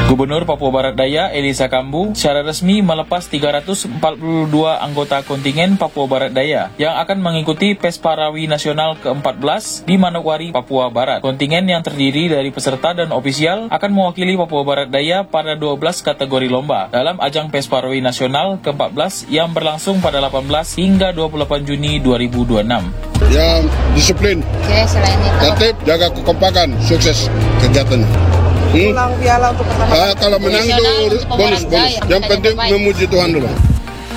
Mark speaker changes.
Speaker 1: Gubernur Papua Barat Daya Elisa Kambu secara resmi melepas 342 anggota kontingen Papua Barat Daya yang akan mengikuti Pesparawi Nasional ke-14 di Manokwari, Papua Barat. Kontingen yang terdiri dari peserta dan ofisial akan mewakili Papua Barat Daya pada 12 kategori lomba dalam ajang Pesparawi Nasional ke-14 yang berlangsung pada 18 hingga 28 Juni 2026.
Speaker 2: Yang disiplin, tertib, jaga kekompakan, sukses kegiatan.
Speaker 3: Menang piala untuk
Speaker 2: Kalau menang itu bonus. Yang penting memuji Tuhan dulu.